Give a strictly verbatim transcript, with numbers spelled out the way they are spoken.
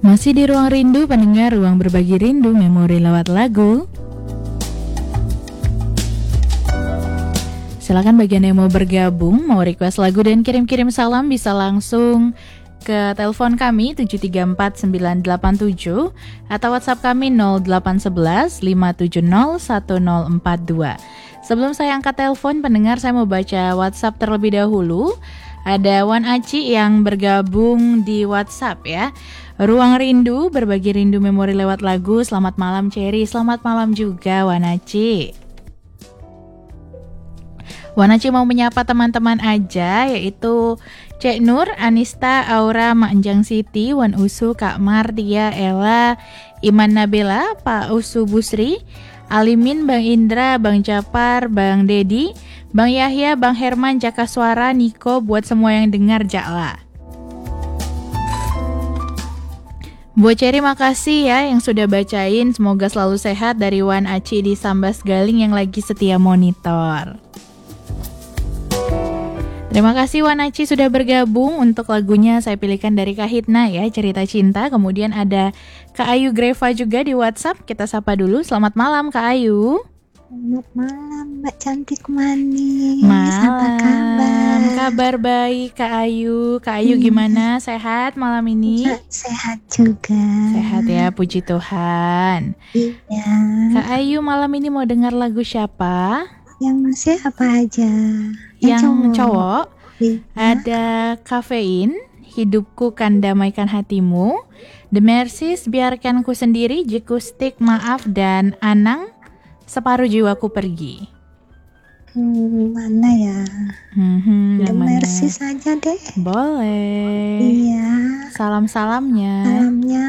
Masih di Ruang Rindu, pendengar, ruang berbagi rindu, memori lewat lagu. Silakan bagian yang mau bergabung, mau request lagu dan kirim-kirim salam bisa langsung ke telepon kami tujuh tiga empat sembilan delapan tujuh atau WhatsApp kami nol delapan satu satu lima tujuh nol satu nol empat dua. Sebelum saya angkat telepon, pendengar, saya mau baca WhatsApp terlebih dahulu. Ada Wan Aci yang bergabung di WhatsApp ya. Ruang Rindu, berbagi rindu memori lewat lagu. Selamat malam Cherry, selamat malam juga Wan Aci. Wan Aci mau menyapa teman-teman aja, yaitu Cek Nur, Anista, Aura, Manjang Siti, Wan Usu, Kak Mar, Tia, Ella, Iman Nabila, Pak Usu Busri, Alimin, Bang Indra, Bang Japar, Bang Dedi, Bang Yahya, Bang Herman, Jaka Suara, Niko, buat semua yang dengar Jakla. Buat Cherry, makasih ya yang sudah bacain. Semoga selalu sehat, dari Wan Aci di Sambas Galing yang lagi setia monitor. Terima kasih Wan Aci sudah bergabung. Untuk lagunya saya pilihkan dari Kak Hitna ya, Cerita Cinta. Kemudian ada Kak Ayu Greva juga di WhatsApp. Kita sapa dulu. Selamat malam Kak Ayu. Selamat malam Mbak Cantik Manis. Malam. Apa kabar? Kabar baik Kak Ayu. Kak Ayu Iya. Gimana? Sehat malam ini? Sehat juga. Sehat ya, puji Tuhan. Iya. Kak Ayu malam ini mau dengar lagu siapa? Yang masih apa aja? Yang cowok. Iya. Ada Kafein, Hidupku Kan Damaikan Hatimu, The Mercies, Biarkan Ku Sendiri, Jikustik, Maaf, dan Anang, Separuh Jiwaku Pergi. Hmm, mana ya? Hmm, The Mercy saja deh. Boleh. Iya. Salam-salamnya. Salamnya